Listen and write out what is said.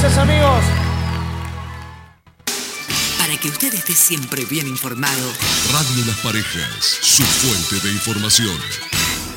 Gracias, amigos. Para que usted esté siempre bien informado. Radio Las Parejas, su fuente de información.